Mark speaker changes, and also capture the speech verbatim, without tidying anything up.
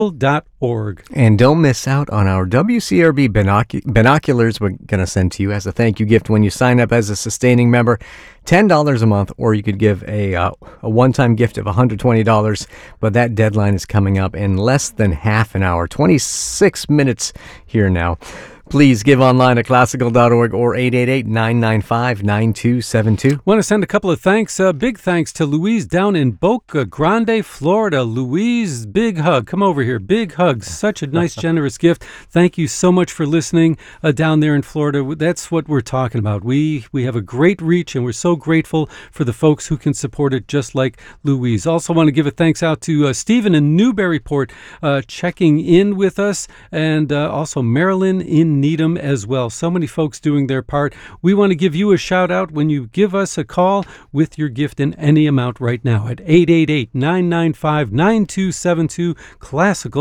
Speaker 1: dot org.
Speaker 2: And don't miss out on our W C R B binoc- binoculars we're going to send to you as a thank you gift when you sign up as a sustaining member. ten dollars a month, or you could give a uh, a one-time gift of one hundred twenty dollars, but that deadline is coming up in less than half an hour, twenty-six minutes here now. Please give online at classical dot org or eight eight eight, nine nine five, nine two seven two.
Speaker 1: Want to send a couple of thanks. Uh, big thanks to Louise down in Boca Grande, Florida. Louise, big hug. Come over here. Big hug. Such a nice, generous gift. Thank you so much for listening uh, down there in Florida. That's what we're talking about. We we have a great reach, and we're so grateful for the folks who can support it, just like Louise. Also want to give a thanks out to uh, Stephen in Newburyport uh, checking in with us, and uh, also Marilyn in Needham as well. So many folks doing their part. We want to give you a shout out when you give us a call with your gift in any amount right now at eight eight eight, nine nine five, nine two seven two, classical